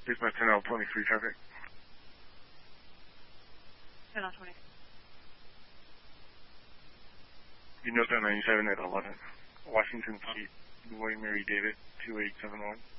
Dispatch 10L23 traffic. 10L23. You note that 97 at 11. Washington Street, William Mary David, 2871.